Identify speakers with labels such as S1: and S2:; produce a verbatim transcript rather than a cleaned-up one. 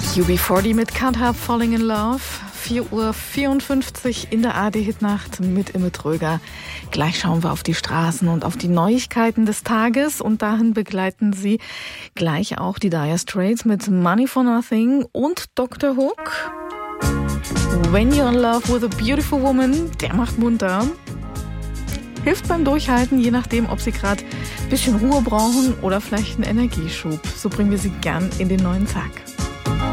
S1: U B vierzig mit Can't Help Falling in Love. vier Uhr vierundfünfzig in der A D Hitnacht mit Imme Tröger. Gleich schauen wir auf die Straßen und auf die Neuigkeiten des Tages. Und dahin begleiten Sie gleich auch die Dire Straits mit Money for Nothing und Doktor Hook. When You're in Love with a Beautiful Woman, der macht munter. Hilft beim Durchhalten, je nachdem, ob Sie gerade ein bisschen Ruhe brauchen oder vielleicht einen Energieschub. So bringen wir Sie gern in den neuen Tag.